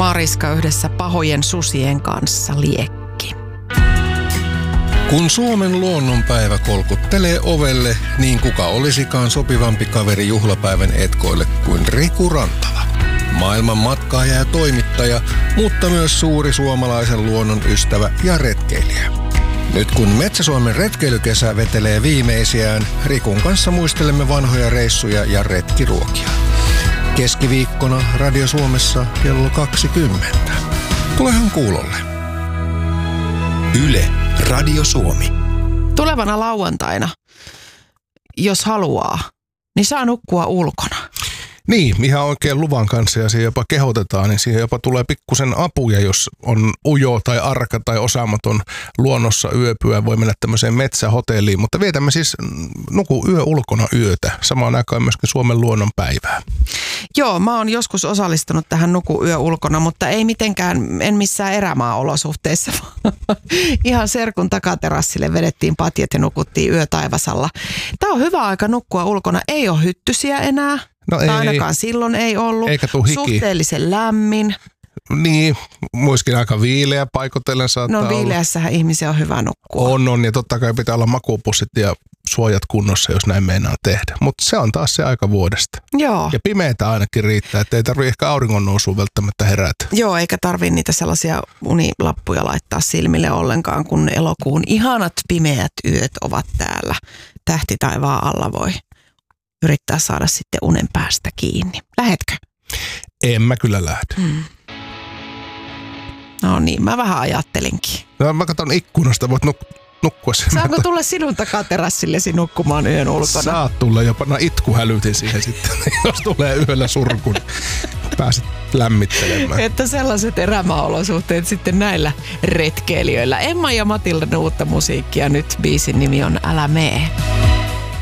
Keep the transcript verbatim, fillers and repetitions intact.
Mariska yhdessä pahojen susien kanssa liekki. Kun Suomen luonnonpäivä kolkuttelee ovelle, niin kuka olisikaan sopivampi kaveri juhlapäivän etkoille kuin Riku Rantala. Maailman matkaaja ja toimittaja, mutta myös suuri suomalaisen luonnon ystävä ja retkeilijä. Nyt kun Metsä-Suomen retkeilykesä vetelee viimeisiään, Rikun kanssa muistelemme vanhoja reissuja ja retkiruokia. Keskiviikkona Radio Suomessa kello kaksikymmentä. Tulehan kuulolle. Yle, Radio Suomi. Tulevana lauantaina, jos haluaa, niin saa nukkua ulkona. Niin, ihan oikein luvan kanssa ja siihen jopa kehotetaan, niin siihen jopa tulee pikkusen apuja, jos on ujo tai arka tai osaamaton luonnossa yöpyä. Voi mennä tämmöiseen metsähotelliin, mutta vietämme siis nuku yö ulkona yötä, samaan aikaan myöskin Suomen luonnon päivää. Joo, mä oon joskus osallistunut tähän nuku yö ulkona, mutta ei mitenkään, en missään erämaa-olosuhteissa. Ihan serkun takaterassille vedettiin patjat ja nukuttiin yö taivasalla. Tää on hyvä aika nukkua ulkona, ei ole hyttysiä enää. No ei, ainakaan silloin ei ollut. Eikä tuu hiki. Suhteellisen lämmin. Niin, muiskin aika viileä paikotellen saattaa No viileässähän olla. Ihmisiä on hyvä nukkua. On, on ja totta kai pitää olla makupussit ja suojat kunnossa, jos näin meinaa tehdä. Mutta se on taas se aika vuodesta. Joo. Ja pimeätä ainakin riittää, että ei tarvitse ehkä auringon nousuun välttämättä herätä. Joo, eikä tarvitse niitä sellaisia unilappuja laittaa silmille ollenkaan, kun elokuun ihanat pimeät yöt ovat täällä. Tähti taivaan alla voi yrittää saada sitten unen päästä kiinni. Lähetkö? En mä kyllä lähde. Hmm. No niin, mä vähän ajattelinkin. No mä katson ikkunasta, voit nuk- nukkua sen. Saanko tulla sinun takaterassillesi nukkumaan yön ulkona? Saat tulla, jopa no itkuhälytin siihen sitten, jos tulee yöllä surku, niin pääset lämmittelemään. Että sellaiset erämaa-olosuhteet sitten näillä retkeilijöillä. Emma ja Matildan uutta musiikkia nyt, biisin nimi on Älä mee.